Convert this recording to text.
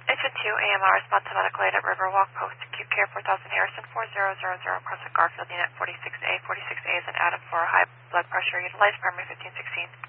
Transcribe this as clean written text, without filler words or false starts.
Engine 2, AMR, response to medical aid at Riverwalk Post, acute care 4000 Harrison, 4000, cross at Garfield, unit 46A. 46A is an Adam for high blood pressure, utilize primary 1516.